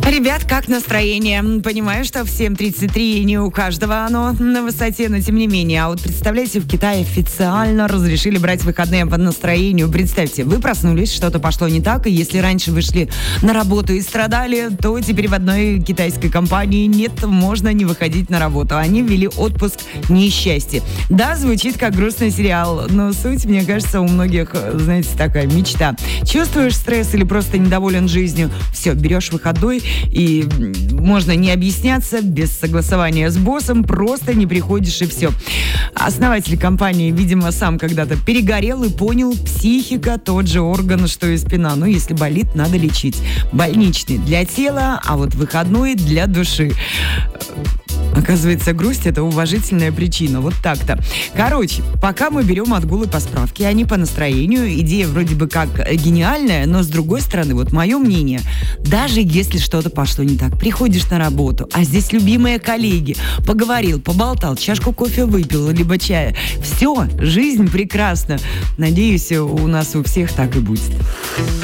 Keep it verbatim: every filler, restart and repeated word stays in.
Ребят, как настроение? Понимаю, что в семь тридцать три не у каждого оно на высоте, но тем не менее. А вот представляете, в Китае официально разрешили брать выходные по настроению. Представьте, вы проснулись, что-то пошло не так, и если раньше вы шли на работу и страдали, то теперь в одной китайской компании нет, можно не выходить на работу. Они ввели отпуск несчастья. Да, звучит как грустный сериал, но суть, мне кажется, у многих, знаете, такая мечта. Чувствуешь стресс или просто недоволен жизнью? Все, берешь выходной, и можно не объясняться, без согласования с боссом, просто не приходишь и все. Основатель компании, видимо, сам когда-то перегорел и понял, психика тот же орган, что и спина. Ну, если болит, надо лечить. Больничный для тела, а вот выходной для души. Оказывается, грусть – это уважительная причина. Вот так-то. Короче, пока мы берем отгулы по справке, а не по настроению, идея вроде бы как гениальная, но с другой стороны, вот мое мнение, даже если что-то пошло не так, приходишь на работу, а здесь любимые коллеги, поговорил, поболтал, чашку кофе выпил, либо чая. Все, жизнь прекрасна. Надеюсь, у нас у всех так и будет.